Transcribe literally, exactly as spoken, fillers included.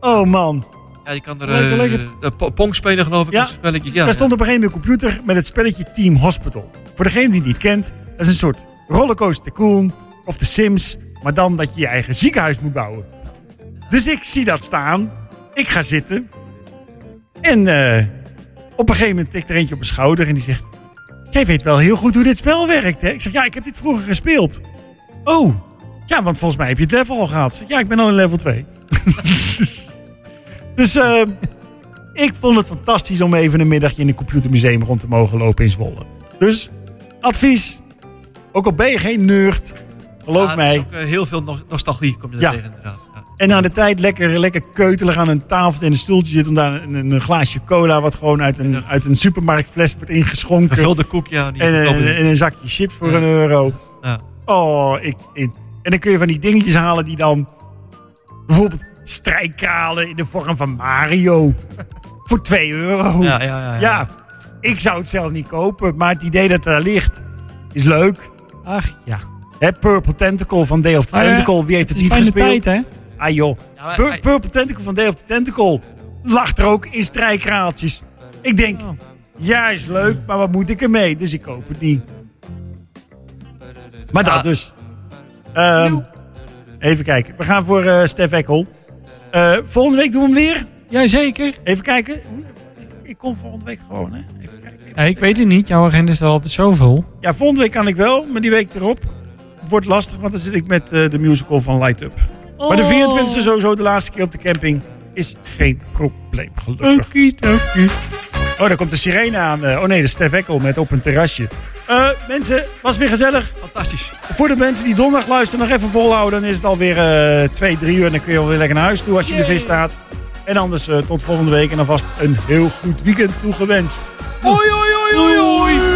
Oh man. Ja, je kan er uh, lekker, lekker. Uh, Pong spelen geloof ik. Ja. Spelletjes. Ja, Daar stond ja. op een gegeven moment een computer met het spelletje Team Hospital. Voor degene die het niet kent, dat is een soort Rollercoaster Tycoon of The Sims. Maar dan dat je je eigen ziekenhuis moet bouwen. Dus ik zie dat staan. Ik ga zitten. En uh, op een gegeven moment tikt er eentje op mijn schouder en die zegt... Jij weet wel heel goed hoe dit spel werkt, hè? Ik zeg, ja, ik heb dit vroeger gespeeld. Oh, ja, want volgens mij heb je het level al gehad. Zeg, ja, ik ben al in level twee. Dus uh, ik vond het fantastisch om even een middagje in een computermuseum rond te mogen lopen in Zwolle. Dus, advies. Ook al ben je geen nerd, geloof ja, mij. Er is ook uh, heel veel no- nostalgie, kom je er ja. tegen inderdaad. Ja. En aan de tijd lekker, lekker keutelig aan een tafel in een stoeltje zitten. Om daar een, een glaasje cola wat gewoon uit een, uit een supermarktfles wordt ingeschonken. Gevulde koek, ja. En, en, en een zakje chips voor ja. een euro. Ja. Oh, ik, ik. En dan kun je van die dingetjes halen die dan... Bijvoorbeeld strijkkralen in de vorm van Mario. Voor twee euro. Ja, ja, ja, ja. ja, ik zou het zelf niet kopen. Maar het idee dat het daar ligt, is leuk. Ach, ja. Hè, Purple Tentacle van Day of the Tentacle. Uh, Wie heeft het, het niet gespeeld? Tijd, hè? Ah joh. Ja, maar, Pur- Purple Tentacle van Day of the Tentacle lag er ook in strijkkraaltjes. Ik denk, oh. ja, is leuk, maar wat moet ik ermee? Dus ik koop het niet. Maar ja. dat dus. Um, even kijken. We gaan voor uh, Stef Eckel. Uh, volgende week doen we hem weer? Jazeker. Even kijken. Ik, ik kom volgende week gewoon, hè. Even kijken. Even ja, ik weet het niet. Jouw agenda is er altijd zo vol. Ja, volgende week kan ik wel, maar die week erop wordt lastig, want dan zit ik met uh, de musical van Light Up. Oh. Maar de vierentwintigste sowieso de laatste keer op de camping is geen probleem, gelukkig. Okie, okie. Oh, daar komt de sirene aan. Oh nee, de Stef Eckel met op een terrasje. Uh, mensen, was weer gezellig. Fantastisch. Voor de mensen die donderdag luisteren, nog even volhouden. Dan is het alweer uh, twee, drie uur. En dan kun je alweer lekker naar huis toe als je Yay. in de vis staat. En anders uh, tot volgende week. En alvast een heel goed weekend toegewenst. Hoi, hoi, hoi, hoi, hoi.